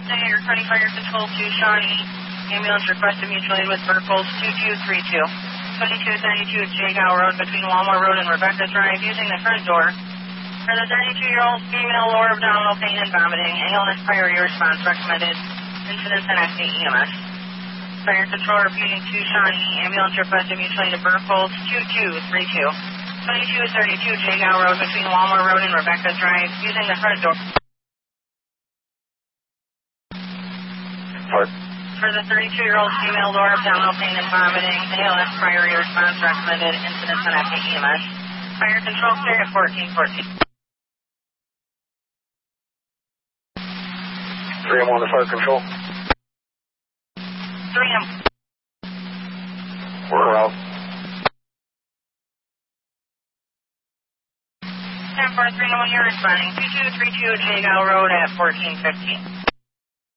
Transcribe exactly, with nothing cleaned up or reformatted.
Senator County Fire Control to Shawnee. Ambulance requested mutual aid with Burkholz two two three two. twenty-two thirty-two Jagow Road between Walmart Road and Rebecca Drive using the front door. For the thirty-two-year-old female, lower abdominal pain and vomiting. Illness priority response recommended. Incidents and F D E M S. Fire Control repeating to Shawnee. Ambulance requested mutual aid to Burkholz two two three two. twenty-two thirty-two Jagow Road between Walmart Road and Rebecca Drive using the front door. What? For the thirty-two-year-old female, lower abdominal pain and vomiting. A L S priority response recommended. Incidents on F D E M S. Fire Control clear at fourteen fourteen. three M one to Fire Control. three M. We're out. ten four three one, you're responding. two two three two Jagow Road at fourteen fifteen.